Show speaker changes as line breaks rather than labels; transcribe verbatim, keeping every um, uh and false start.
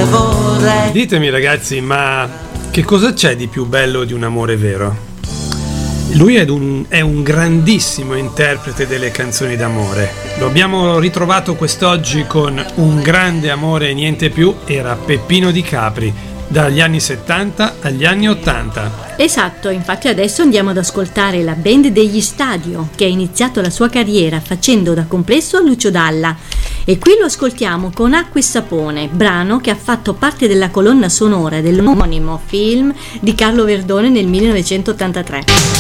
vorrei.
Ditemi ragazzi, ma che cosa c'è di più bello di un amore vero? Lui è un, è un grandissimo interprete delle canzoni d'amore. Lo abbiamo ritrovato quest'oggi con Un grande amore e niente più. Era Peppino Di Capri, dagli anni settanta agli anni ottanta.
Esatto, infatti adesso andiamo ad ascoltare la band degli Stadio, che ha iniziato la sua carriera facendo da complesso a Lucio Dalla, e qui lo ascoltiamo con Acqua e Sapone, brano che ha fatto parte della colonna sonora dell'omonimo film di Carlo Verdone nel millenovecentottantatré.